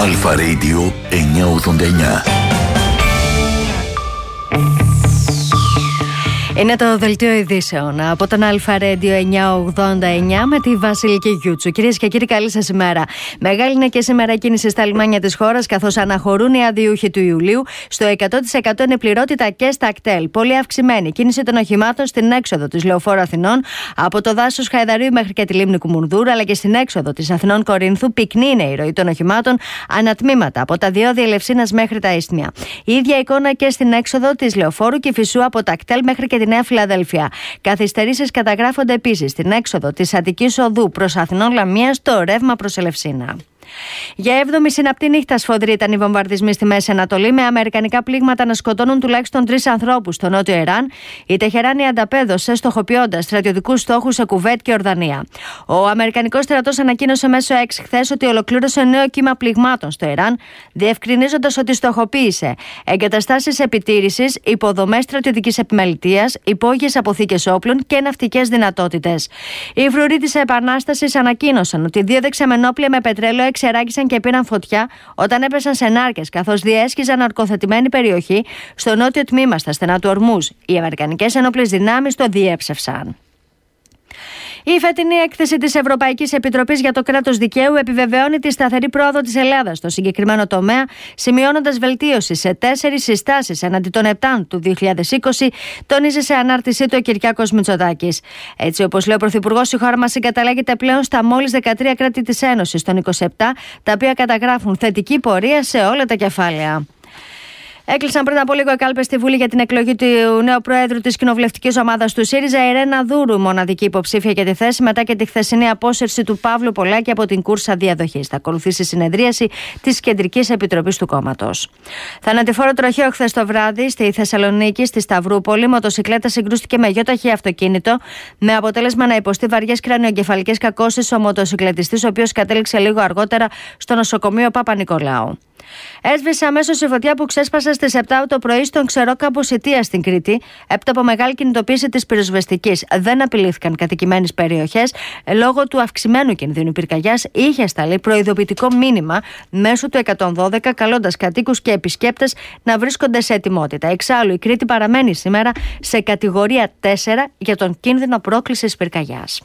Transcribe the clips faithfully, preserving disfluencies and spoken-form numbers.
Αλφα Radio εννιακόσια ογδόντα εννιά. Είναι το δελτίο ειδήσεων από τον Αλφα Radio εννιακόσια ογδόντα εννιά με τη Βασιλική Γιούτσου. Κυρίες και κύριοι, καλή σας ημέρα. Μεγάλη είναι και σήμερα κίνηση στα λιμάνια της χώρας, καθώς αναχωρούν οι αδειούχοι του Ιουλίου. Στο εκατό τοις εκατό είναι πληρότητα και στα κτέλ. Πολύ αυξημένη κίνηση των οχημάτων στην έξοδο της Λεωφόρου Αθηνών, από το δάσος Χαϊδαρίου μέχρι και τη λίμνη Κουμουνδούρου, αλλά και στην έξοδο της Αθηνών Κορίνθου. Πυκνή είναι η ροή των οχημάτων ανατμήματα από τα διόδια Ελευσίνας μέχρι τα Ίσθμια. Η ίδια εικόνα και στην έξοδο της Λεωφόρου Κηφισού από τα κτέλ μέχρι και τη Νέα Φιλαδέλφια. Καθυστερήσεις καταγράφονται επίσης στην έξοδο της Αττικής Οδού προς Αθηνών Λαμίας, στο ρεύμα προς Ελευσίνα. Για έβδομη συναπτή νύχτα σφοδροί ήταν οι βομβαρδισμοί στη Μέση Ανατολή, με αμερικανικά πλήγματα να σκοτώνουν τουλάχιστον τρεις ανθρώπους στο νότιο Ιράν. Η Τεχεράνη ανταπέδωσε, στοχοποιώντας στρατιωτικούς στόχους σε Κουβέτ και Ορδανία. Ο αμερικανικός στρατός ανακοίνωσε μέσω X χθες ότι ολοκλήρωσε νέο κύμα πληγμάτων στο Ιράν, διευκρινίζοντας ότι στοχοποίησε εγκαταστάσεις επιτήρησης, υποδομές στρατιωτικής επιμελητείας, υπόγειες αποθήκες όπλων και ναυτικές δυνατότητες. Οι φρουροί της Επανάστασης ανακοίνωσαν ότι δύο δεξαμενόπλια με πετρέλαιο εξεράγησαν και πήραν φωτιά όταν έπεσαν σε νάρκες, καθώς διέσχιζαν ναρκοθετημένη περιοχή στο νότιο τμήμα στα στενά του Ορμούζ. Οι αμερικανικές ενόπλες δυνάμεις το διέψευσαν. Η φετινή έκθεση της Ευρωπαϊκής Επιτροπής για το κράτος δικαίου επιβεβαιώνει τη σταθερή πρόοδο της Ελλάδας στο συγκεκριμένο τομέα, σημειώνοντας βελτίωση σε τέσσερις συστάσεις εναντί των επτά του δύο χιλιάδες είκοσι, τονίζει σε ανάρτησή του ο Κυριάκος Μητσοτάκης. Έτσι, όπως λέει ο Πρωθυπουργός, η χώρα μας συγκαταλέγεται πλέον στα μόλις δεκατρία κράτη της Ένωσης των είκοσι επτά, τα οποία καταγράφουν θετική πορεία σε όλα τα κεφάλαια. Έκλεισαν πριν από λίγο οι κάλπες στη Βουλή για την εκλογή του νέου Προέδρου της κοινοβουλευτικής ομάδας του ΣΥΡΙΖΑ, η Ρένα Δούρου, μοναδική υποψήφια για τη θέση, μετά και τη χθεσινή απόσυρση του Παύλου Πολάκη από την κούρσα διαδοχής. Θα ακολουθήσει συνεδρίαση της Κεντρικής Επιτροπής του κόμματος. Θανατηφόρο τροχαίο χθες το βράδυ στη Θεσσαλονίκη, στη Σταυρούπολη. Μοτοσικλέτα συγκρούστηκε με γιοταχή αυτοκίνητο, με αποτέλεσμα να υποστεί βαριές κρανιογκεφαλικές κακώσεις ο μοτοσικλετιστής, ο οποίος κατέληξε λίγο αργότερα στο νοσοκομείο Παπα-Νικολάου. Έσβησε αμέσως η φωτιά που ξέσπασε στις επτά το πρωί στον Ξερόκαμπο Σιτία στην Κρήτη, έπειτα από μεγάλη κινητοποίηση της πυροσβεστικής. Δεν απειλήθηκαν κατοικημένες περιοχές. Λόγω του αυξημένου κινδύνου πυρκαγιάς, είχε σταλεί προειδοποιητικό μήνυμα μέσω του εκατόν δώδεκα, καλώντας κατοίκους και επισκέπτες να βρίσκονται σε ετοιμότητα. Εξάλλου, η Κρήτη παραμένει σήμερα σε κατηγορία τέσσερα για τον κίνδυνο πρόκλησης πυρκαγιάς.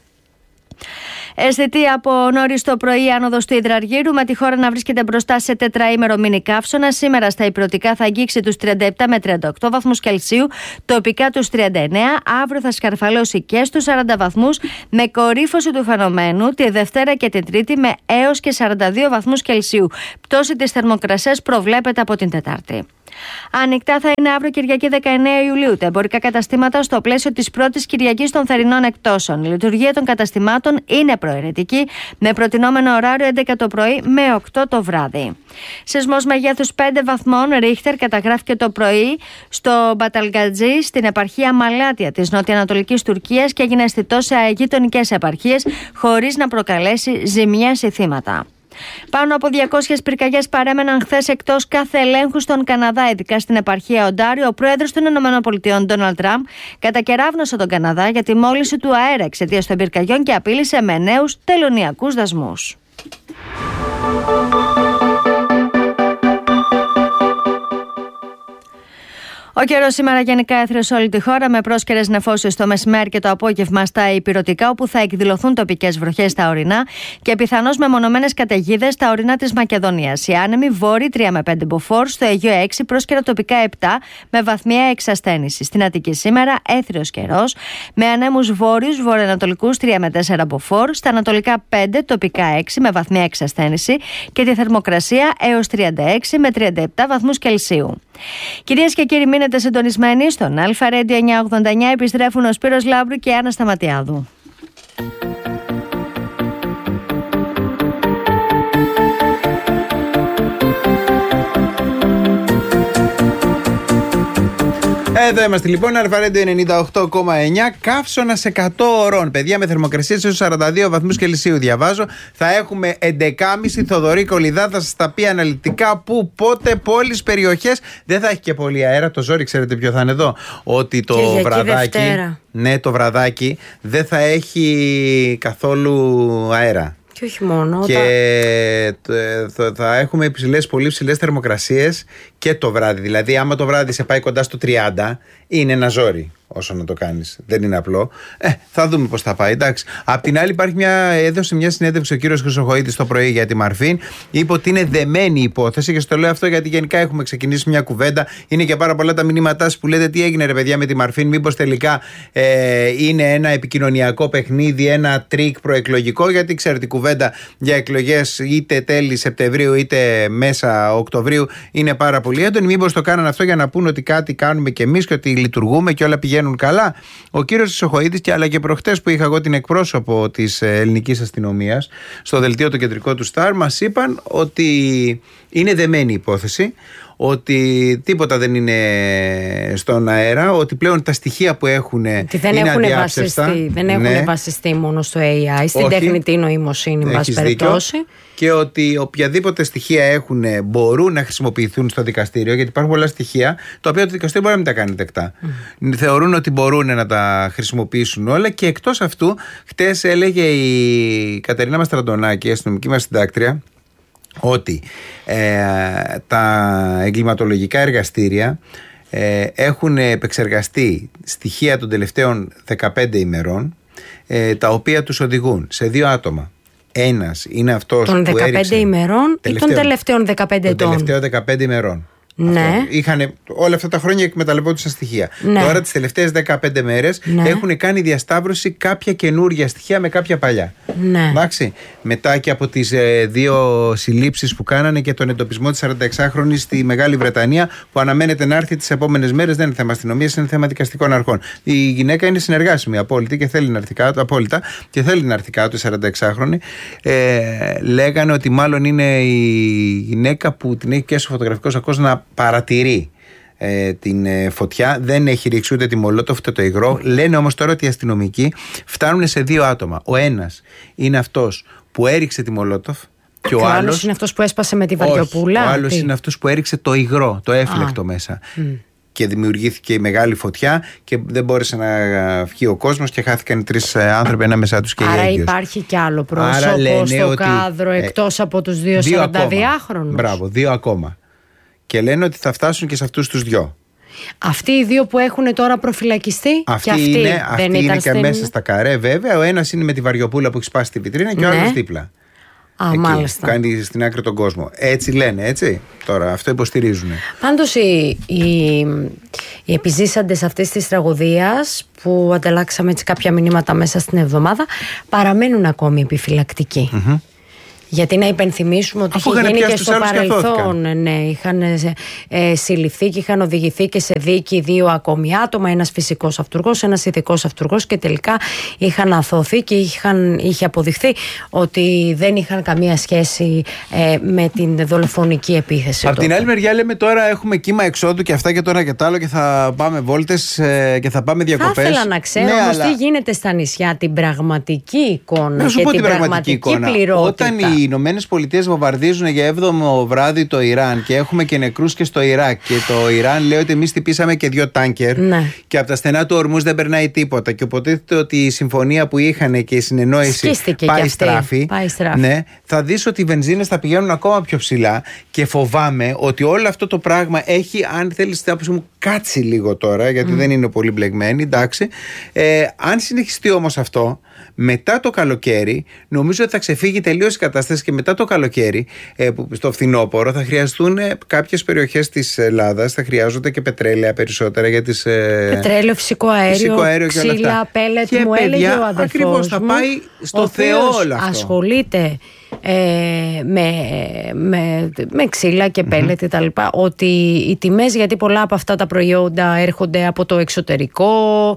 Αισθητή από νωρίς το πρωί άνοδος του Ιδραργύρου, με τη χώρα να βρίσκεται μπροστά σε τετραήμερο μίνι καύσωνα. Σήμερα στα υπηρετικά θα αγγίξει τους τριάντα επτά με τριάντα οκτώ βαθμούς Κελσίου, τοπικά τους τριάντα εννέα. Αύριο θα σκαρφαλώσει και στους σαράντα βαθμούς, με κορύφωση του φαινομένου τη Δευτέρα και την Τρίτη με έως και σαράντα δύο βαθμούς Κελσίου. Πτώση της θερμοκρασίας προβλέπεται από την Τετάρτη. Ανοιχτά θα είναι αύριο Κυριακή δεκαεννέα Ιουλίου τα εμπορικά καταστήματα στο πλαίσιο της πρώτης Κυριακής των θερινών εκτόσεων. Η λειτουργία των καταστημάτων είναι προαιρετική, με προτινόμενο ωράριο έντεκα το πρωί με οκτώ το βράδυ. Σεισμός μεγέθους πέντε βαθμών Ρίχτερ καταγράφηκε το πρωί στο Μπαταλγκατζή, στην επαρχία Μαλάτια της νοτιοανατολικής Τουρκίας, και έγινε αισθητό σε γειτονικές επαρχίες, χωρίς να προκαλέσει ζημιές ή θύματα. Πάνω από διακόσιες πυρκαγιές παρέμεναν χθες εκτός κάθε ελέγχου στον Καναδά, ειδικά στην επαρχία Οντάριο. Ο πρόεδρος των ΗΠΑ, Ντόναλντ Τραμπ, κατακεράβνωσε τον Καναδά για τη μόλυνση του αέρα εξαιτίας των πυρκαγιών και απείλησε με νέους τελωνειακούς δασμούς. Ο καιρός σήμερα γενικά έθρεε σε όλη τη χώρα, με πρόσκαιρες νεφώσεις το μεσημέρι και το απόγευμα στα ηπειρωτικά, όπου θα εκδηλωθούν τοπικές βροχές στα ορεινά και πιθανώς μεμονωμένες καταιγίδες στα ορεινά της Μακεδονίας. Οι άνεμοι βόρειοι τρία με πέντε μποφόρ, στο Αιγαίο έξι, πρόσκαιρα τοπικά επτά με βαθμιαία εξασθένηση. Στην Αττική σήμερα έθριος καιρός, με ανέμους βόρειους βορειοανατολικούς τρία με τέσσερα μποφόρ, στα ανατολικά πέντε, τοπικά έξι με βαθμιαία εξασθένηση και τη θερμοκρασία έως τριάντα έξι με τριάντα επτά βαθμούς Κελσίου. Κυρίες και κύριοι, μείνετε συντονισμένοι στον Αλφα Radio εννιακόσια ογδόντα εννιά. Επιστρέφουν ο Σπύρος Λάμπρου και η Άννα Σταματιάδου. Εδώ είμαστε λοιπόν, Αλφα Radio ενενήντα οκτώ κόμμα εννιά, καύσωνας εκατό ωρών. Παιδιά, με θερμοκρασίες έως σαράντα δύο βαθμούς Κελσίου, διαβάζω. Θα έχουμε έντεκα και μισή. Θοδωρή Κολυδά θα σας τα πει αναλυτικά πού, πότε, πόλεις, περιοχές. Δεν θα έχει και πολύ αέρα. Το ζόρι, ξέρετε ποιο θα είναι εδώ? Ότι το Κυριακή βραδάκι. Δευτέρα. Ναι, το βραδάκι δεν θα έχει καθόλου αέρα. Και όχι μόνο. Και τα... θα έχουμε υψηλές, πολύ ψηλές θερμοκρασίες και το βράδυ. Δηλαδή, άμα το βράδυ σε πάει κοντά στο τριάντα, είναι ένα ζόρι όσο να το κάνεις. Δεν είναι απλό. Ε, θα δούμε πώς θα πάει. Εντάξει. Απ' την άλλη, υπάρχει μια, έδωσε μια συνέντευξη ο κύριος Χρυσοχοΐδης το πρωί για τη Μαρφίν. Είπε ότι είναι δεμένη η υπόθεση και στο λέω αυτό γιατί γενικά έχουμε ξεκινήσει μια κουβέντα. Είναι και πάρα πολλά τα μηνύματά που λέτε τι έγινε ρε παιδιά με τη Μαρφίν. Μήπως τελικά ε, είναι ένα επικοινωνιακό παιχνίδι, ένα τρίκ προεκλογικό. Γιατί ξέρετε, η κουβέντα για εκλογές είτε τέλη Σεπτεμβρίου είτε μέσα Οκτωβρίου είναι πάρα πολύ έντονη. Μήπως το κάνανε αυτό για να πούνε ότι κάτι κάνουμε κι εμείς και ότι λειτουργούμε και όλα πηγαίνουν καλά. Ο κύριος Χρυσοχοΐδης, και αλλά και προχτές που είχα εγώ την εκπρόσωπο της ελληνικής αστυνομίας στο δελτίο το κεντρικό του Σταρ, μας είπαν ότι είναι δεμένη η υπόθεση, ότι τίποτα δεν είναι στον αέρα, ότι πλέον τα στοιχεία που έχουν είναι αδιάψευστα. Δεν έχουν ναι. βασιστεί μόνο στο έι άι, στην Όχι. τεχνητή νοημοσύνη, εν πάση περιπτώσει. Και ότι οποιαδήποτε στοιχεία έχουν μπορούν να χρησιμοποιηθούν στο δικαστήριο, γιατί υπάρχουν πολλά στοιχεία τα οποία το δικαστήριο μπορεί να μην τα κάνει δεκτά. Mm. Θεωρούν ότι μπορούν να τα χρησιμοποιήσουν όλα. Και εκτός αυτού, χτες έλεγε η Κατερίνα Μαστραντονάκη, η αστυνομική μας συντάκτρια, ότι ε, τα εγκληματολογικά εργαστήρια ε, έχουν επεξεργαστεί στοιχεία των τελευταίων δεκαπέντε ημερών, ε, τα οποία τους οδηγούν σε δύο άτομα. Ένας είναι αυτός των που δεκαπέντε έριξε, ημερών τελευταίο, ή των τελευταίων δεκαπέντε ετών. Των τελευταίων δεκαπέντε ημερών. Ναι. Είχαν όλα αυτά τα χρόνια εκμεταλλευόντουσαν στοιχεία. Ναι. Τώρα τις τελευταίες δεκαπέντε μέρες ναι. έχουν κάνει διασταύρωση κάποια καινούργια στοιχεία με κάποια παλιά. Ναι. Εντάξει. Μετά και από τις ε, δύο συλλήψεις που κάνανε και τον εντοπισμό της σαρανταεξάχρονης στη Μεγάλη Βρετανία, που αναμένεται να έρθει τις επόμενες μέρες, δεν είναι θέμα αστυνομίας, είναι θέμα δικαστικών αρχών. Η γυναίκα είναι συνεργάσιμη απόλυτη και θέλει να έρθει κάτω, απόλυτα, και θέλει να έρθει κάτω η σαρανταεξάχρονη. Ε, λέγανε ότι μάλλον είναι η γυναίκα που την έχει και στο φωτογραφικό σακός να παρατηρεί ε, την ε, φωτιά. Δεν έχει ρίξει ούτε τη μολότοφ ούτε το υγρό. Λένε όμως τώρα ότι οι αστυνομικοί φτάνουν σε δύο άτομα. Ο ένας είναι αυτός που έριξε τη μολότοφ και, και ο, ο άλλος, άλλος είναι αυτός που έσπασε με τη βαριοπούλα. Ο άλλος είναι αυτός που έριξε το υγρό, το έφλεκτο Α. μέσα. Mm. Και δημιουργήθηκε η μεγάλη φωτιά και δεν μπόρεσε να βγει ο κόσμος και χάθηκαν οι τρεις άνθρωποι ανάμεσά τους και οι έγκυος. Άρα υπάρχει κι άλλο πρόσωπο στο ότι, κάδρο εκτός ε, από τους δύο σαρανταδυάχρονους. Μπράβο, δύο ακόμα. Και λένε ότι θα φτάσουν και σε αυτούς τους δυο. Αυτοί οι δύο που έχουν τώρα προφυλακιστεί, αυτοί και αυτοί είναι, δεν αυτοί ήταν είναι και στην... μέσα στα καρέ, βέβαια. Ο ένας είναι με τη βαριοπούλα που έχει σπάσει τη βιτρίνα και ναι. ο άλλος δίπλα. Α, εκεί, μάλιστα. Κάνει στην άκρη τον κόσμο. Έτσι λένε, έτσι. Τώρα αυτό υποστηρίζουν. Πάντως οι, οι, οι επιζήσαντες αυτής της τραγωδίας, που ανταλλάξαμε έτσι κάποια μηνύματα μέσα στην εβδομάδα, παραμένουν ακόμη επιφυλακτικοί. Mm-hmm. Γιατί να υπενθυμίσουμε ότι Αφού είχε γίνει και στο παρελθόν. Και ναι, είχαν ε, συλληφθεί και είχαν οδηγηθεί και σε δίκη δύο ακόμη άτομα, ένας φυσικός αυτουργός, ένας ειδικός αυτουργός, και τελικά είχαν αθωωθεί και είχαν, είχε αποδειχθεί ότι δεν είχαν καμία σχέση ε, με την δολοφονική επίθεση. Από την άλλη μεριά λέμε τώρα έχουμε κύμα εξόδου και αυτά και τώρα και τ' άλλο και θα πάμε βόλτες ε, και θα πάμε διακοπές. Θα ήθελα να ξέρω ναι, όμως αλλά... τι γίνεται στα νησιά, την πραγματική εικόνα και την, την πραγματική εικόνα. Πληρότητα. Όταν οι Ηνωμένες Πολιτείες βομβαρδίζουν για έβδομο βράδυ το Ιράν και έχουμε και νεκρούς και στο Ιράκ, και το Ιράν λέει ότι εμείς χτυπήσαμε και δύο τάνκερ ναι. και από τα στενά του Ορμούς δεν περνάει τίποτα, και υποτίθεται ότι η συμφωνία που είχαν και η συνεννόηση πάει στράφη, πάει στράφη. Ναι, θα δεις ότι οι βενζίνες θα πηγαίνουν ακόμα πιο ψηλά, και φοβάμαι ότι όλο αυτό το πράγμα έχει, αν θέλεις την άποψή μου, κάτσει λίγο τώρα, γιατί mm. δεν είναι πολύ μπλεγμένη, εντάξει. Ε, αν συνεχιστεί όμως αυτό, μετά το καλοκαίρι, νομίζω ότι θα ξεφύγει τελείως η κατάσταση, και μετά το καλοκαίρι, ε, που στο φθινόπωρο, θα χρειαστούν ε, κάποιες περιοχές της Ελλάδας, θα χρειάζονται και πετρέλαια περισσότερα για τις. Ε, Πετρέλαιο, φυσικό αέριο, φυσικό αέριο ξύλα, πέλετ, μου παιδιά, έλεγε ο αδερφός ακριβώς, θα πάει στο Θεό όλο αυτό. Ασχολείται ε, με, με, με ξύλα και πέλετ mm-hmm. κτλ. Ότι οι τιμές, γιατί πολλά από αυτά τα προϊόντα έρχονται από το εξωτερικό,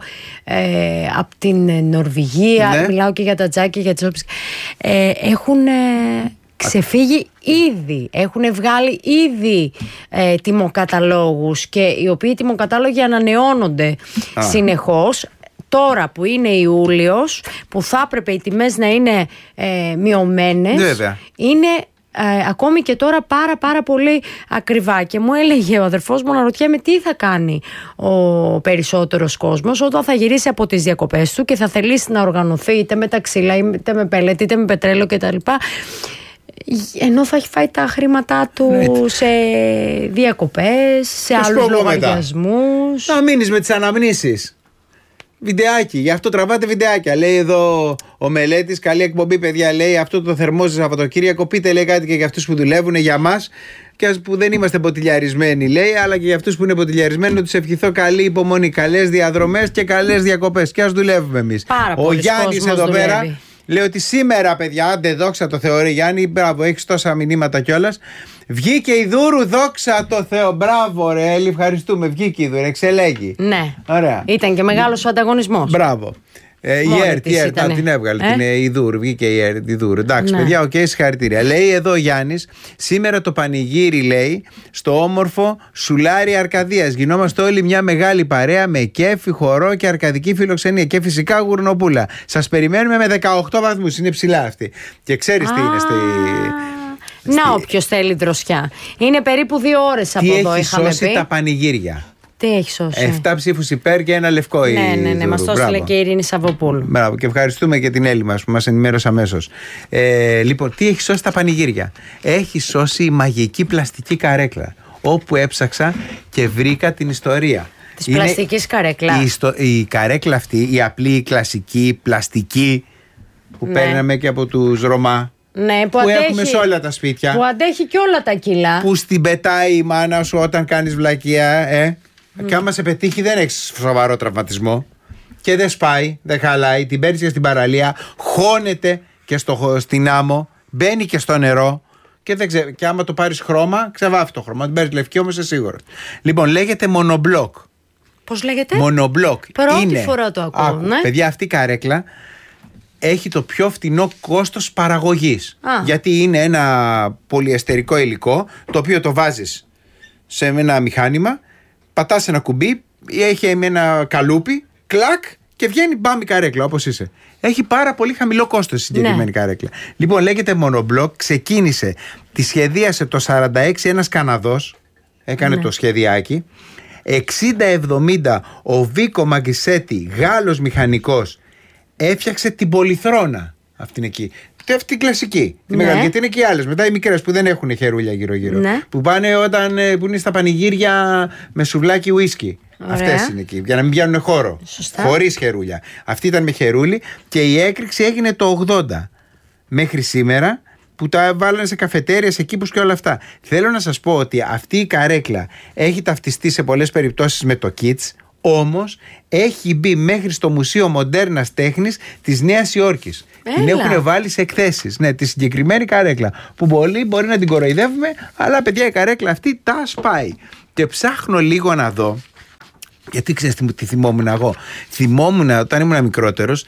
ε, από την Νορβηγία, ναι. μιλάω και για τα τζάκι, για τις όποιες, ε, έχουν ε, ξεφύγει ήδη, έχουν βγάλει ήδη ε, τιμοκαταλόγους, και οι οποίοι τιμοκατάλογοι ανανεώνονται Α. συνεχώς. Τώρα που είναι Ιούλιος, που θα έπρεπε οι τιμές να είναι ε, μειωμένες, Βέβαια. είναι Ε, ακόμη και τώρα πάρα πάρα πολύ ακριβά. Και μου έλεγε ο αδερφός μου, να ρωτιέμαι τι θα κάνει ο περισσότερος κόσμος όταν θα γυρίσει από τις διακοπές του και θα θελήσει να οργανωθεί είτε με τα ξύλα είτε με πελέτη είτε με πετρέλαιο κτλ, ενώ θα έχει φάει τα χρήματά του σε διακοπές, σε άλλους λογαριασμούς. Να μείνεις με τις αναμνήσεις. Βιντεάκι, γι' αυτό τραβάτε βιντεάκια. Λέει εδώ ο Μελέτης, καλή εκπομπή παιδιά, λέει αυτό το θερμό σας Σαββατοκύριακο. Πείτε λέει κάτι και για αυτούς που δουλεύουν, για μας και που δεν είμαστε ποτηλιαρισμένοι, λέει, αλλά και για αυτούς που είναι ποτηλιαρισμένοι, να τους ευχηθώ καλή υπομονή, καλές διαδρομές και καλές διακοπές. Και ας δουλεύουμε εμείς. Ο Γιάννης εδώ δουλεύει πέρα λέει ότι σήμερα, παιδιά, άντε δόξα το Θεώ, ρε Γιάννη, μπράβο, έχεις τόσα μηνύματα κιόλας. Βγήκε η Δούρου, δόξα το Θεώ, μπράβο, ρε Έλλη, ευχαριστούμε. Βγήκε η Δούρου, εξελέγει. Ναι. Ωραία. Ήταν και μεγάλος ο ανταγωνισμός. Μπράβο. Ε, η ΕΡΤ, η ΕΡΤ, την έβγαλε, ε? την η Δούρου, βγήκε η ΕΡΤ, η Δούρου. Εντάξει, ναι. παιδιά, οκ, okay, συγχαρητήρια. Λέει εδώ ο Γιάννης, σήμερα το πανηγύρι, λέει, στο όμορφο Σουλάρι Αρκαδίας. Γινόμαστε όλοι μια μεγάλη παρέα με κέφι, χορό και αρκαδική φιλοξενία. Και φυσικά γουρνοπούλα. Σας περιμένουμε με δεκαοκτώ βαθμούς. Είναι ψηλά αυτή. Και ξέρεις τι είναι στη. Να, όποιος θέλει δροσιά. Είναι περίπου δύο ώρες από τι εδώ, έχει είχαμε σώσει πει. τα πανηγύρια. Τι έχει σώσει. Εφτά ψήφους υπέρ και ένα λευκό. Ναι, ναι, ναι. Μας το έστειλε και η Ειρήνη Σαββοπούλου. Μπράβο, και ευχαριστούμε και την Έλλη μας που μας ενημέρωσε αμέσως. Ε, λοιπόν, τι έχει σώσει τα πανηγύρια. Έχει σώσει η μαγική πλαστική καρέκλα. Όπου έψαξα και βρήκα την ιστορία. Της πλαστικής καρέκλα. Η, ιστο, η καρέκλα αυτή, η απλή, η κλασική, πλαστική που ναι. παίρναμε και από τους Ρωμά. Ναι, που, που αντέχει, έχουμε σε όλα τα σπίτια. Που αντέχει και όλα τα κιλά. Που στην πετάει η μάνα σου όταν κάνεις βλακεία, ε. Mm. Και άμα σε πετύχει δεν έχεις σοβαρό τραυματισμό. Και δεν σπάει, δεν χαλάει. Την παίρνεις και στην παραλία, χώνεται και στο, στην άμμο, μπαίνει και στο νερό. Και, δεν ξε... και άμα το πάρεις χρώμα, ξεβάφει το χρώμα. Την παίρνεις λευκή όμως, είσαι σίγουρος. Λοιπόν, λέγεται μονομπλοκ. Πώς λέγεται? Μονομπλοκ. Πρώτη είναι... φορά το ακούω. Άκου, ναι. παιδιά, αυτή η καρέκλα έχει το πιο φτηνό κόστος παραγωγής. Α. Γιατί είναι ένα πολυεστερικό υλικό, το οποίο το βάζεις σε ένα μηχάνημα, πατάς ένα κουμπί, έχει ένα καλούπι, κλακ, και βγαίνει μπάμ η καρέκλα, όπως είσαι. Έχει πάρα πολύ χαμηλό κόστος η συγκεκριμένη ναι. καρέκλα. Λοιπόν, λέγεται μονομπλοκ, ξεκίνησε, τη σχεδίασε το σαράντα έξι ένας Καναδός, έκανε ναι. το σχεδιάκι. εξήντα εβδομήντα ο Βίκο Μαγκισέτη, Γάλλος μηχανικός, έφτιαξε την πολυθρόνα αυτήν εκεί. Αυτή η κλασική. Τη ναι. μεγάλη. Γιατί είναι και οι άλλες. Μετά οι μικρές που δεν έχουν χερούλια γύρω-γύρω. Ναι. Που πάνε όταν που είναι στα πανηγύρια με σουβλάκι ουίσκι. Αυτές είναι εκεί. Για να μην πιάνουν χώρο. Χωρίς χερούλια. Αυτή ήταν με χερούλι και η έκρηξη έγινε το ογδόντα. Μέχρι σήμερα που τα βάλανε σε καφετέριες, εκείπους και όλα αυτά. Θέλω να σας πω ότι αυτή η καρέκλα έχει ταυτιστεί σε πολλές περιπτώσεις με το Kids. Όμως έχει μπει μέχρι στο Μουσείο Μοντέρνας Τέχνης της Νέας Υόρκης. Έλα. Την έχουν βάλει σε εκθέσεις. Ναι, τη συγκεκριμένη καρέκλα. Που πολλοί μπορεί να την κοροϊδεύουμε, αλλά παιδιά η καρέκλα αυτή τα σπάει. Και ψάχνω λίγο να δω. Γιατί ξέρεις τι, τι θυμόμουν εγώ. Θυμόμουν όταν ήμουν μικρότερος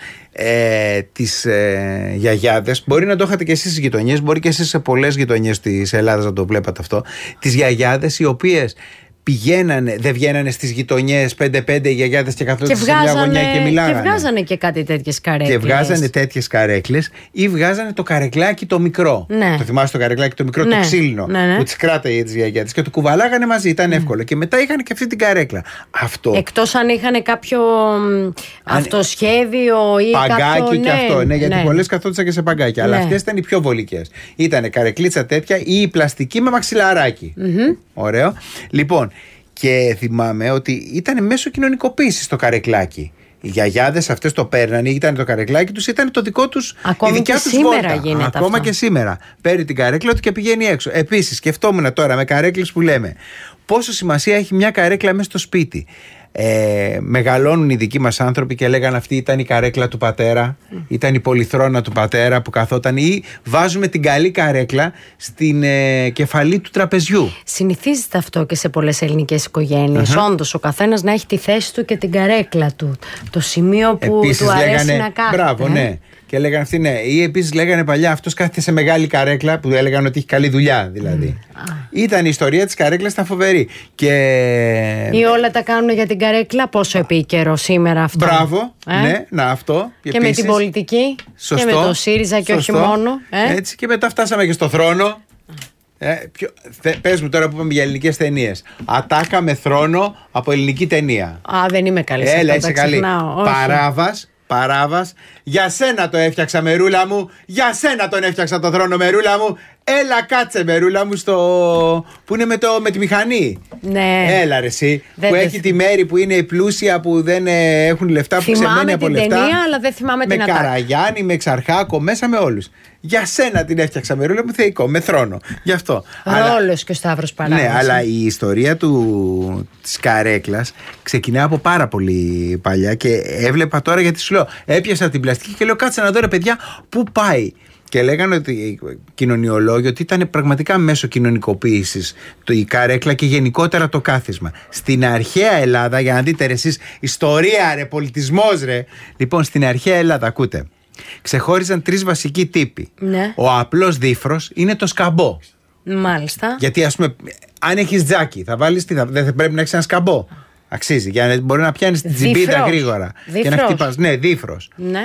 ε, τις ε, γιαγιάδες. Μπορεί να το είχατε και εσείς στις γειτονιές, μπορεί και εσείς σε πολλές γειτονιές της Ελλάδας να το βλέπατε αυτό. Τις γιαγιάδες οι οποίες πηγαίνανε, δεν βγαίνανε στις γειτονιές πέντε-πέντε οι γιαγιάδες και καθόταν σε μια γωνιά και μιλάγανε. Και βγάζανε και κάτι τέτοιες καρέκλες. Και βγάζανε τέτοιες καρέκλες ή βγάζανε το καρεκλάκι το μικρό. Ναι. Το θυμάσαι το καρεκλάκι το μικρό, ναι. το ξύλινο. Ναι, ναι. Που τις κράταγε τις γιαγιάδες και το κουβαλάγανε μαζί, ήταν εύκολο. Mm. Και μετά είχαν και αυτή την καρέκλα. Αυτό. Εκτός αν είχαν κάποιο αν... αυτοσχέδιο ή παγκάκι κάποιο. Και ναι, αυτό. Ναι, γιατί ναι. πολλές καθόντουσαν και σε παγκάκι. Ναι. Αλλά αυτές ήταν οι πιο βολικές. Ήταν καρεκλίτσα τέτοια ή η πλαστική με μαξιλαράκι. Mm-hmm. Ωραίο. Λοιπόν. Και θυμάμαι ότι ήταν μέσω κοινωνικοποίησης το καρεκλάκι. Οι γιαγιάδες αυτές το παίρνανε, ήταν το καρεκλάκι τους, ήταν το δικό τους. Ακόμη η δικιά και τους σήμερα βόλτα. γίνεται Ακόμα αυτό. Και σήμερα. Παίρνει την καρέκλα του και πηγαίνει έξω. Επίσης, σκεφτόμουν τώρα με καρέκλες που λέμε, πόσο σημασία έχει μια καρέκλα μέσα στο σπίτι. Ε, μεγαλώνουν οι δικοί μας άνθρωποι και λέγανε αυτή ήταν η καρέκλα του πατέρα, mm. ήταν η πολυθρόνα του πατέρα που καθόταν, ή βάζουμε την καλή καρέκλα στην ε, κεφαλή του τραπεζιού. Συνηθίζεται αυτό και σε πολλές ελληνικές οικογένειες. Uh-huh. Όντως ο καθένας να έχει τη θέση του και την καρέκλα του, το σημείο που επίσης, του αρέσει λέγανε, να κάθεται. Μπράβο, ναι. Και λέγανε αυτοί, ναι. Ή επίσης λέγανε παλιά, αυτός κάθεται σε μεγάλη καρέκλα, που έλεγαν ότι έχει καλή δουλειά δηλαδή. Mm. Ήταν η ιστορία της καρέκλας, ήταν φοβερή. Και... Ή όλα τα κάνουν για την καρέκλα, πόσο επίκαιρο σήμερα αυτό. Μπράβο, ε? ναι, να αυτό. Και, και επίσης, με την πολιτική, σωστό, και με το ΣΥΡΙΖΑ και σωστό, όχι μόνο. Ε? Έτσι, και μετά φτάσαμε και στο θρόνο. Ε, ποιο, θε, πες μου τώρα που είπαμε για ελληνικές ταινίες. Ατάκα με θρόνο από ελληνική ταινία. Α, δεν είμαι καλή σε Έλα, αυτό, είσαι καλή. Παράβας, Παράβας. Για σένα το έφτιαξα, μερούλα μου. Για σένα τον έφτιαξα το θρόνο, μερούλα μου. Έλα, κάτσε, μερούλα μου, στο. Που είναι με, το, με τη μηχανή. Ναι. Έλα, ρε, εσύ. Δεν που δε... έχει τη Μέρη που είναι η πλούσια, που δεν ε, έχουν λεφτά, που ξεμένει από λεφτά. Θυμάμαι την ταινία, αλλά δεν θυμάμαι με την ατάκα. Με Καραγιάννη, με Εξαρχάκο, μέσα με όλους. Για σένα την έφτιαξα, μερούλα μου, θεϊκό, με θρόνο. Γι' αυτό. Ρόλος και ο Σταύρος Παράβας. Ναι, αλλά η ιστορία του, της καρέκλας ξεκινάει από πάρα πολύ παλιά και έβλεπα τώρα, γιατί σου λέω, έπιασα την πλαστική και λέω, κάτσε να δω, ρε παιδιά, πού πάει. Και λέγανε ότι κοινωνιολόγοι ότι ήταν πραγματικά μέσω κοινωνικοποίησης το η καρέκλα και γενικότερα το κάθισμα. Στην αρχαία Ελλάδα, για να δείτε ρε εσείς, ιστορία ρε, πολιτισμός ρε. Λοιπόν, στην αρχαία Ελλάδα, ακούτε, ξεχώριζαν τρεις βασικοί τύποι. Ναι. Ο απλός δίφρος είναι το σκαμπό. Μάλιστα. Γιατί ας πούμε, αν έχεις τζάκι, θα βάλεις τι, θα, δεν θα πρέπει να έχεις ένα σκαμπό. Αξίζει, για να μπορεί να πιάνεις την τσιμπίδα γρήγορα. Δίφρος. Και να χτυπάς. Ναι, δίφρος. Ναι.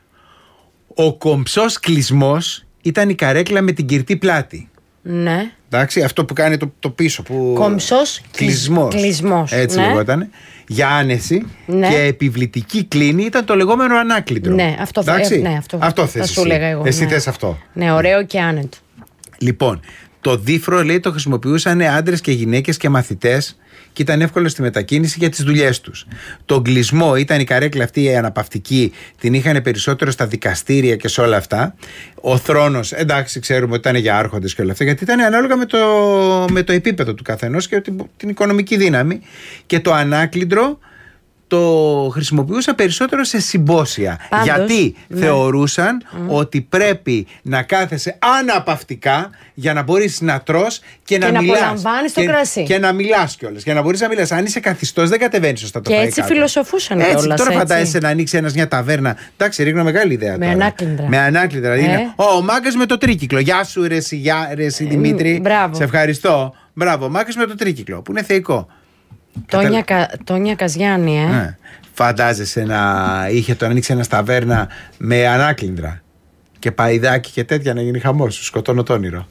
Ο κομψός κλεισμός ήταν η καρέκλα με την κυρτή πλάτη. Ναι. Εντάξει, αυτό που κάνει το, το πίσω. Που... Κομψός κλεισμός. κλεισμός. Έτσι ναι. λεγότανε. Για άνεση, ναι. και επιβλητική κλίνη ήταν το λεγόμενο ανάκλητρο. Ναι, αυτό θα, ε, ναι, αυτό, αυτό θα θες σου εσύ. λέγα εγώ. Εσύ ναι. θες αυτό. Ναι, ωραίο και άνετο. Λοιπόν, το δίφρο λέει το χρησιμοποιούσαν άντρες και γυναίκες και μαθητές και ήταν εύκολο στη μετακίνηση για τις δουλειές τους. Το κλεισμό ήταν η καρέκλα αυτή η αναπαυτική, την είχαν περισσότερο στα δικαστήρια και σε όλα αυτά. Ο θρόνος, εντάξει, ξέρουμε ότι ήταν για άρχοντες και όλα αυτά, γιατί ήταν ανάλογα με το, με το επίπεδο του καθενός και την, την οικονομική δύναμη. Και το ανάκλυντρο το χρησιμοποιούσα περισσότερο σε συμπόσια. Πάντως, γιατί ναι. θεωρούσαν Mm. ότι πρέπει να κάθεσαι αναπαυτικά για να μπορείς να τρως και, και να, να μιλάς. απολαμβάνεις το και, κρασί. Και να μιλάς κιόλας. Για να μπορείς να μιλάς. Αν είσαι καθιστός, δεν κατεβαίνεις σωστά το Και φάει έτσι κάτω. φιλοσοφούσαν Έτσι, κιόλας. τώρα έτσι. φαντάζεσαι να ανοίξει ένας μια ταβέρνα. Εντάξει, ρίχνω μεγάλη ιδέα. Με τώρα. ανάκλυντρα. Με ανάκλυντρα. Ε. Είναι, ο, ο μάγκας με το τρίκυκλο. Γεια σου, ρε, εσύ, γεια, ρε, εσύ, Δημήτρη. μπράβο. Σε ευχαριστώ. Μπράβο, ο μάγκας με το τρίκυκλο. Που είναι θεϊκό. Τόνια, Κα... Τόνια Καζιάννη, ε. Ναι. Φαντάζεσαι να είχε το ανοίξει ένα ταβέρνα με ανάκλυντρα και παϊδάκι και τέτοια, να γίνει χαμός. Σου σκοτώνω το όνειρο.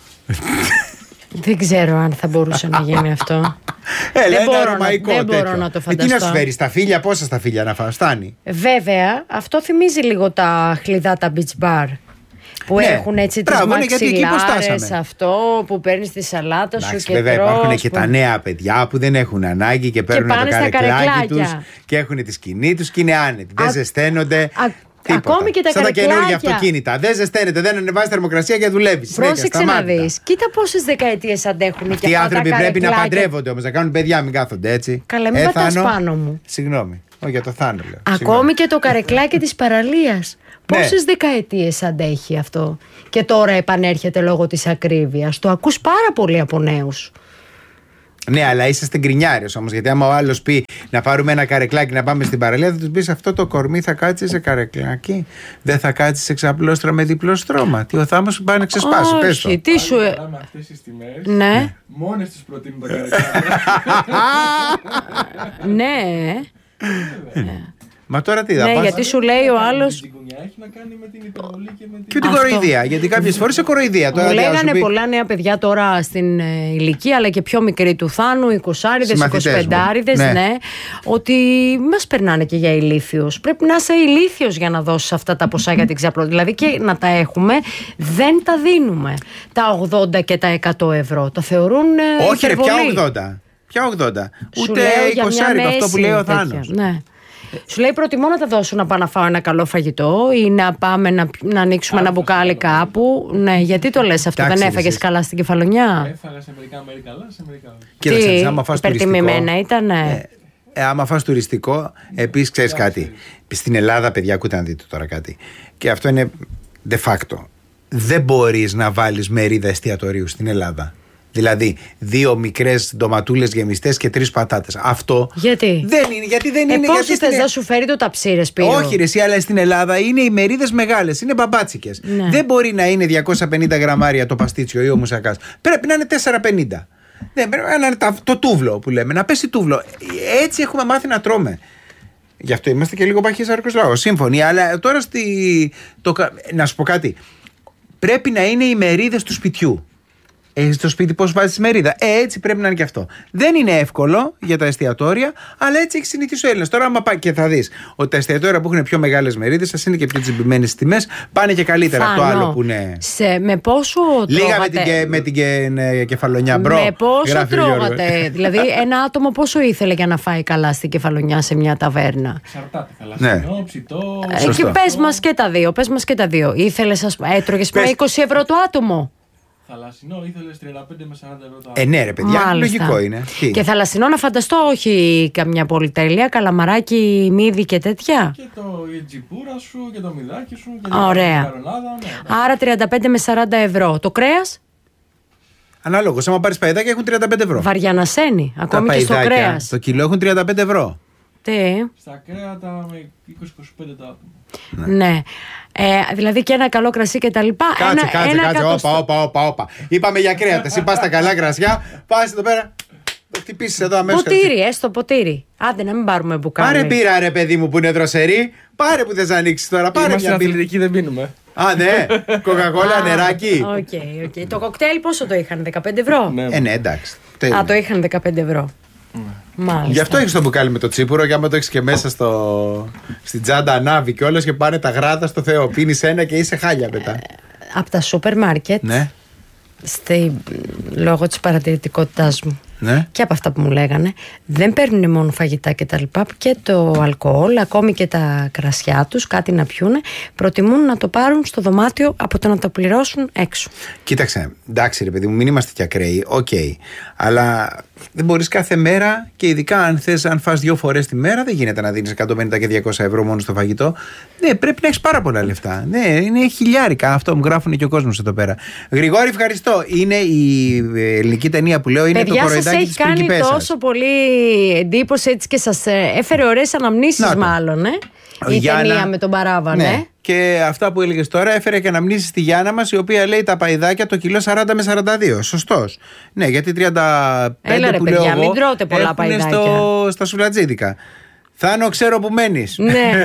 Δεν ξέρω αν θα μπορούσε να γίνει αυτό. Έλα, δεν ένα μπορώ ρωμαϊκό να, δεν τέτοιο. μπορώ να το Ε, φανταστώ. τι να σου φέρει, στα φίλια, πόσα στα φίλια να φας, φτάνει. Βέβαια, αυτό θυμίζει λίγο τα χλιδά, τα beach bar. Που Ναι, έχουν έτσι τις μπράβο, ναι, γιατί εκεί μαξιλάρες, υποστάσαμε. αυτό που παίρνεις τη σαλάτα σου Εντάξει, και βέβαια, τρως. υπάρχουν και που... τα νέα παιδιά που δεν έχουν ανάγκη και παίρνουν πάνε το στα καρεκλάκι καρεκλάκια. τους και έχουν τη σκηνή τους και είναι άνετοι. Δεν Α- ζεσταίνονται. α- τίποτα. ακόμη και τα Σαν τα καρεκλάκια. καινούργια αυτοκίνητα. Δεν ζεσταίνεται, δεν ανεβάζει θερμοκρασία και δουλεύει. Πρόσεξε να δεις. Κοίτα πόσες δεκαετίες αντέχουν και Αυτοί οι αυτά τα άνθρωποι πρέπει να καρεκλάκια. παντρεύονται όμως, να κάνουν παιδιά, μην κάθονται έτσι. Καλά, μην Ε, πατάς Θάνο. πάνω μου. Συγγνώμη. Όχι, για το Θάνο λέω. Ακόμη Συγγνώμη. και το καρεκλάκι της παραλίας. Ναι. Πόσες δεκαετίες αντέχει αυτό. Και τώρα επανέρχεται λόγω της ακρίβειας. Το ακούς πάρα πολύ από νέους. Ναι, αλλά είσαστε γκρινιάρες όμως. Γιατί άμα ο άλλος πει να πάρουμε ένα καρεκλάκι να πάμε στην παραλία, θα του πει αυτό το κορμί θα κάτσει σε καρεκλάκι. Δεν θα κάτσει σε ξαπλώστρα με διπλό στρώμα. Τι ο Θάμος σου πάει να ξεσπάσει. Πες το. Όχι, τι σου. ε- Με αυτές τις τιμές, Ναι, μόνες τις προτείνουν τα καρεκλάκια. ναι. Μα τώρα τι θα Ναι, πας. γιατί σου λέει ο άλλος. Η τσιγκουνιά έχει να κάνει με την υπερβολή και με την... Και την Αυτό. κοροϊδία. Γιατί κάποιες φορές σε κοροϊδία. Τώρα Μου τι να σου λέγανε πει. πολλά νέα παιδιά τώρα στην ε, ηλικία, αλλά και πιο μικρή του Θάνου, εικοσάριδες, Συμμαθητές μου. εικοσιπεντάριδες, Ναι. ναι, ότι μας περνάνε και για ηλίθιους. Πρέπει να είσαι ηλίθιος για να δώσεις αυτά τα ποσά για την ξαπλώστρα. Δηλαδή και να τα έχουμε, δεν τα δίνουμε. Τα ογδόντα και τα εκατό ευρώ. Τα θεωρούν ε, Όχι, ρε, υπερβολή. πια ογδόντα. Πια ογδόντα. Σου Ούτε λέω για μια εικοσάρικο αυτό που μέση λέει ο τέτοια, Θάνος. Ναι. Σου λέει προτιμώ να τα δώσω να πάω να φάω ένα καλό φαγητό ή να πάμε να, να ανοίξουμε ένα μπουκάλι κάπου. Ναι, γιατί το λες αυτό, Εντάξει, δεν έφαγες εσείς. καλά στην κεφαλονιά. Έφαγα σε μερικά μέρη καλά, σε μερικά όχι. Κοίταξε, Τι, άμα φας τουριστικό. υπερτιμημένα ήτανε. Ε, άμα φας τουριστικό, επίσης ξέρεις κάτι. Στην Ελλάδα, παιδιά, ακούτε να δείτε τώρα κάτι. Και αυτό είναι de facto. Δεν μπορείς να βάλεις μερίδα εστιατορίου στην Ελλάδα. Δηλαδή, δύο μικρές ντοματούλες γεμιστές και τρεις πατάτες. Αυτό. Γιατί? Δεν είναι. Γιατί δεν Ε, είναι. πόσες γιατί θες στην- να σου φέρει το ταψί, Σπύρο? Όχι, ρε, εσύ, αλλά στην Ελλάδα είναι οι μερίδες μεγάλες. Είναι μπαμπάτσικες. Ναι. Δεν μπορεί να είναι διακόσια πενήντα γραμμάρια το παστίτσιο ή ο μουσακάς. Πρέπει να είναι τετρακόσια πενήντα. Δεν πρέπει να είναι τα- το τούβλο που λέμε. Να πέσει τούβλο. Έτσι έχουμε μάθει να τρώμε. Γι' αυτό είμαστε και λίγο παχύσαρκος λαός. Σύμφωνοι. Αλλά τώρα στη. Το, κα- να σου πω κάτι. Πρέπει να είναι οι μερίδες του σπιτιού. Έχεις το σπίτι πώς βάζεις μερίδα. Ε, έτσι πρέπει να είναι και αυτό. Δεν είναι εύκολο για τα εστιατόρια, αλλά έτσι έχει συνηθίσει ο Έλληνας. Τώρα, άμα πάει και θα δεις ότι τα εστιατόρια που έχουν πιο μεγάλες μερίδες, σας είναι και πιο τσιμπημένες τιμές, πάνε και καλύτερα από το άλλο που είναι. Σε, με πόσο Λίγα τρώγατε, με την, με την και, κεφαλονιά μπρο. Με πόσο τρώγατε. Δηλαδή, ένα άτομο πόσο ήθελε για να φάει καλά στην κεφαλονιά σε μια ταβέρνα. Εξαρτάται. Θαλασσινό, Ναι. ψητό. Ε, και πες μας και τα δύο. Πες μας και τα δύο. Ήθελες, ας πούμε, έτρωγες με Πες. είκοσι ευρώ το άτομο. Θαλασσινό ήθελε τριάντα πέντε με σαράντα ευρώ το Ε, ναι, ρε παιδιά, Μάλιστα. λογικό είναι. Τι? Και θαλασσινό να φανταστώ, όχι καμιά πολυτέλεια, καλαμαράκι, μύδι και τέτοια. Και το η τζιπούρα σου και το μυδάκι σου. Και Ωραία. την καρονάδα. Ναι, Άρα τριάντα πέντε με σαράντα ευρώ. Το κρέας Ανάλογος, άμα πάρεις παϊδάκια έχουν τριάντα πέντε ευρώ. βαριανασένει, Τα ακόμη και στο παϊδάκια, κρέας. το κιλό έχουν τριάντα πέντε ευρώ. Τι, στα κρέατα με είκοσι με είκοσι πέντε το άτομο. ναι. Ε, δηλαδή και ένα καλό κρασί και τα λοιπά. Κάτσε, ένα, κάτσε, ένα κάτσε. εκατοστό- Όπα, όπα, όπα, όπα. Είπαμε για κρέατα. Εσύ πας στα καλά κρασιά, πας εδώ πέρα. Το χτυπήσεις εδώ αμέσως. Ποτήρι, έστω ποτήρι. Άντε να μην πάρουμε μπουκάλι. Πάρε μπύρα, ρε παιδί μου που είναι δροσερή. Πάρε που θες να ανοίξεις τώρα. Πάρε Είμαστε μια μπύρα. αθλητικοί, δεν πίνουμε. Α, ναι. Κοκακόλα, Α, νεράκι. Οκ, οκ. Το κοκτέιλ πόσο το είχαν, δεκαπέντε ευρώ. Ναι. Ε, ναι, εντάξει. Α, το είχαν δεκαπέντε ευρώ. Μάλιστα. Γι' αυτό έχεις το μπουκάλι με το τσίπουρο και άμα το έχεις και μέσα στο... στην τσάντα ανάβει κιόλας και πάνε τα γράτα στο Θεό. Πίνεις ένα και είσαι χάλια μετά. Από τα σούπερ μάρκετ, Ναι, στη, λόγω της παρατηρητικότητάς μου ναι. και από αυτά που μου λέγανε, δεν παίρνουν μόνο φαγητά και τα λοιπά, και το αλκοόλ, ακόμη και τα κρασιά τους, κάτι να πιούνε, προτιμούν να το πάρουν στο δωμάτιο από το να το πληρώσουν έξω. Κοίταξε, εντάξει ρε παιδί μου, μην είμαστε και ακραίοι, οκ. Αλλά δεν μπορείς κάθε μέρα και ειδικά αν θες, αν φας δύο φορές τη μέρα, δεν γίνεται να δίνεις εκατόν πενήντα και διακόσια ευρώ μόνο στο φαγητό. Ναι, πρέπει να έχεις πάρα πολλά λεφτά. Ναι, είναι χιλιάρικα. Αυτό μου γράφουν και ο κόσμος εδώ πέρα. Γρηγόρη, ευχαριστώ. Είναι η ελληνική ταινία που λέω, είναι Παιδιά, το σας κοροϊδάκι έχει της κάνει πριγκιπέσας. τόσο πολύ εντύπωση έτσι και σας ε, έφερε ωραίες αναμνήσεις, Να το. μάλλον, ε? Η Γιάννα. ταινία με τον Παράβανε. Ναι. Και αυτά που έλεγες τώρα έφερε και αναμνήσεις στη Γιάννα μας, η οποία λέει τα παϊδάκια το κιλό σαράντα με σαράντα δύο. Σωστός. Ναι, γιατί τριάντα πέντε Έλα, ρε, που παιδιά, λέω εγώ μην τρώτε πολλά έχουνε παϊδάκια. στο, στα σουλατζίδικα. Θάνο, ξέρω που μένεις. Ναι.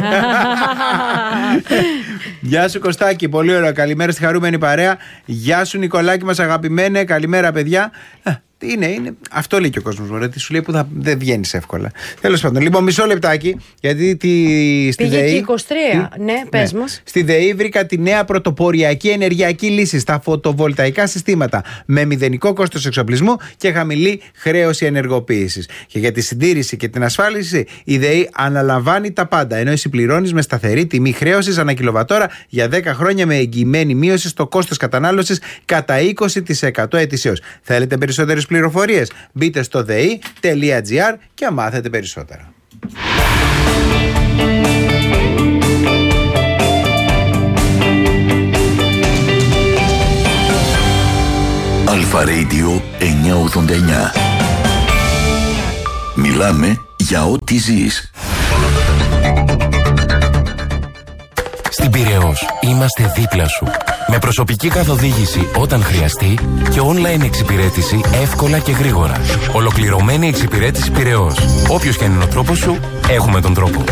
Γεια σου Κωστάκη, πολύ ωραία. Καλημέρα στη χαρούμενη παρέα. Γεια σου Νικολάκη μας αγαπημένε. Καλημέρα παιδιά. Α, τι είναι, είναι. Αυτό λέει και ο κόσμος μου. Τι σου λέει που θα, δεν βγαίνει εύκολα. Τέλος πάντων, λοιπόν, μισό λεπτάκι. Γιατί τη, στη Πήγε ΔΕΗ. και είκοσι τρία. Ναι, πες μας. Στη ΔΕΗ βρήκα τη νέα πρωτοποριακή ενεργειακή λύση στα φωτοβολταϊκά συστήματα με μηδενικό κόστος εξοπλισμού και χαμηλή χρέωση ενεργοποίησης. Και για τη συντήρηση και την ασφάλιση, η ΔΕΗ αναλαμβάνει τα πάντα. Ενώ εσύ πληρώνεις με σταθερή τιμή χρέωσης ανά κιλοβατόρα για δέκα χρόνια με εγγυημένη μείωση στο κόστος κατανάλωσης κατά είκοσι τοις εκατό ετησίως. Θέλετε περισσότερες πληροφορίες? Μπείτε στο δei τελεία gr και μάθετε περισσότερα. Αλφα Radio εννιακόσια ογδόντα εννιά. Μιλάμε για ό,τι ζεις. Στην Πειραιώς είμαστε δίπλα σου. Με προσωπική καθοδήγηση όταν χρειαστεί και online εξυπηρέτηση εύκολα και γρήγορα. Ολοκληρωμένη εξυπηρέτηση Πειραιώς. Όποιος και αν είναι ο τρόπος σου, έχουμε τον τρόπο.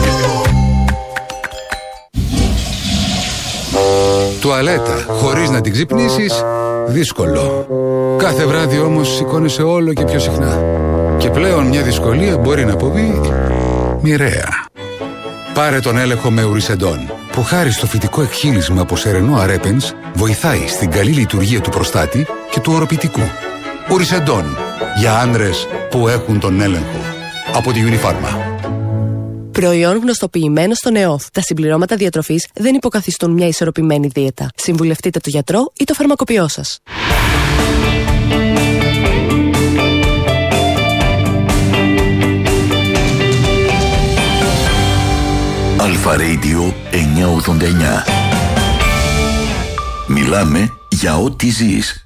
Τουαλέτα, χωρίς να την ξυπνήσεις, δύσκολο. Κάθε βράδυ όμως σηκώνεσαι όλο και πιο συχνά. Και πλέον μια δυσκολία μπορεί να αποβεί μοιραία. Πάρε τον έλεγχο με Ουρισεντόν, που χάρη στο φυτικό εκχύλισμα από σερενό αρέπενς βοηθάει στην καλή λειτουργία του προστάτη και του οροπιτικού. Ουρισεντόν, για άνδρες που έχουν τον έλεγχο. Από τη Unifarma. Προϊόν γνωστοποιημένο στον ΕΟΦ. Τα συμπληρώματα διατροφής δεν υποκαθιστούν μια ισορροπημένη δίαιτα. Συμβουλευτείτε τον γιατρό ή το φαρμακοποιό σας. Αλφα Radio εννιακόσια ογδόντα εννιά. Μιλάμε για ό,τι ζεις.